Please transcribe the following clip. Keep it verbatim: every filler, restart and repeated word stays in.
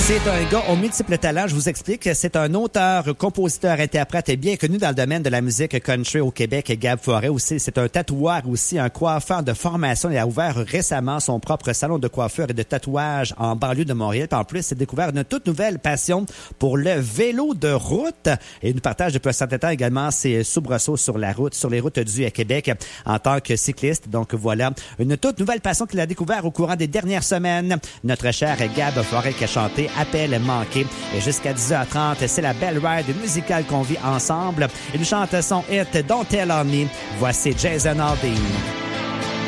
C'est un gars aux multiples talents. Je vous explique. C'est un auteur, compositeur, interprète bien connu dans le domaine de la musique country au Québec. Gab Forêt aussi. C'est un tatoueur aussi, un coiffeur de formation. Il a ouvert récemment son propre salon de coiffure et de tatouage en banlieue de Montréal. Puis en plus, il a découvert une toute nouvelle passion pour le vélo de route. Et il nous partage depuis un certain temps également ses soubresauts sur la route, sur les routes du Québec en tant que cycliste. Donc voilà, une toute nouvelle passion qu'il a découvert au courant des dernières semaines. Notre cher Gab Forêt qui a chanté Appel manqué. Et jusqu'à dix heures trente, c'est la belle ride musicale qu'on vit ensemble. Il chante son hit Don't Tell On Me. Voici Jason Aldean.